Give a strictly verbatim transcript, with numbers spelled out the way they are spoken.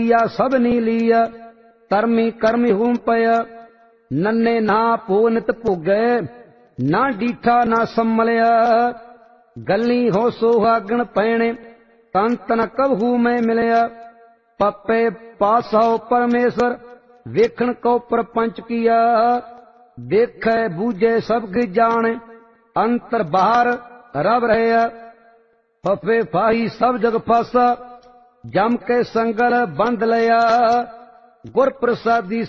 लिया सब नी लिया धर्मी कर्मी हुम पया नन्ने ना पो नित भोगै ना डीठा ना सम्मलिया गली हो सोहागण पैणे तन तन कबहू मैं मिलया पप्पे पासो परमेश्वर वेखण को प्रपंच किया देखे बूझे सब की जाने अंतर बाहर रब रहे फफे फाही सब जग फासा जम के संगल बंद लिया गुर प्रसादी